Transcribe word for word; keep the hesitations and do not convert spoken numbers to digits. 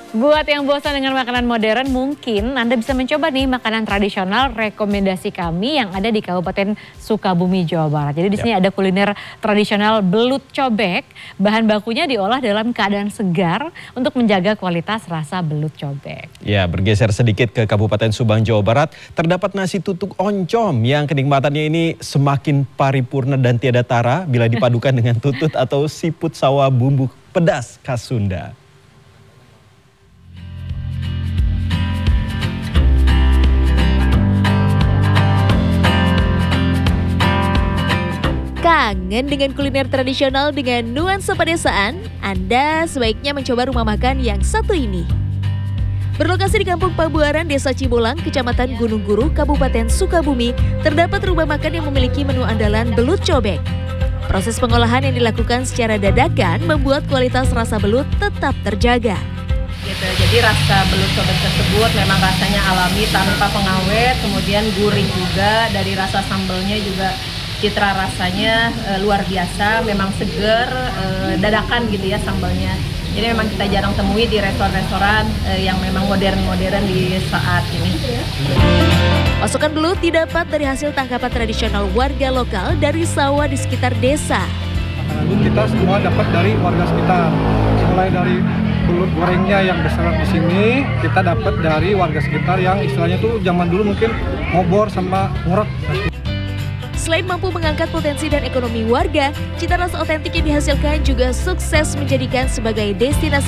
Buat yang bosan dengan makanan modern, mungkin Anda bisa mencoba nih makanan tradisional rekomendasi kami yang ada di Kabupaten Sukabumi, Jawa Barat. Jadi di sini ada kuliner tradisional belut cobek. Bahan bakunya diolah dalam keadaan segar untuk menjaga kualitas rasa belut cobek. Ya, bergeser sedikit ke Kabupaten Subang, Jawa Barat, terdapat nasi tutuk oncom yang kenikmatannya ini semakin paripurna dan tiada tara bila dipadukan dengan tutut atau siput sawah bumbu pedas khas Sunda. Kangen dengan kuliner tradisional dengan nuansa pedesaan? Anda sebaiknya mencoba rumah makan yang satu ini. Berlokasi di Kampung Pabuaran, Desa Cibolang, Kecamatan Gunung Guru, Kabupaten Sukabumi, terdapat rumah makan yang memiliki menu andalan belut cobek. Proses pengolahan yang dilakukan secara dadakan membuat kualitas rasa belut tetap terjaga. Gitu, jadi rasa belut cobek tersebut memang rasanya alami tanpa pengawet, kemudian gurih juga, dari rasa sambelnya juga citra rasanya e, luar biasa, memang seger, e, dadakan gitu ya sambalnya. Jadi memang kita jarang temui di restoran-restoran e, yang memang modern-modern di saat ini. Pasokan belut didapat dari hasil tangkapan tradisional warga lokal dari sawah di sekitar desa. Lalu kita semua dapat dari warga sekitar, mulai dari belut gorengnya yang besar di sini, kita dapat dari warga sekitar yang istilahnya tuh zaman dulu mungkin ngobor sama ngorek. Selain mampu mengangkat potensi dan ekonomi warga, cita rasa otentik yang dihasilkan juga sukses menjadikan sebagai destinasi